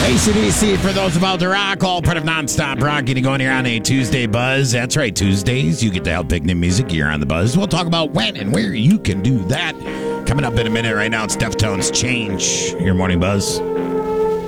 AC/DC for those about to rock, all part of Nonstop Rock. Getting going here on a Tuesday Buzz. That's right, Tuesdays. You get to help pick new music here on the Buzz. We'll talk about when and where you can do that. Coming up in a minute right now, it's Deftones Change. Your morning Buzz.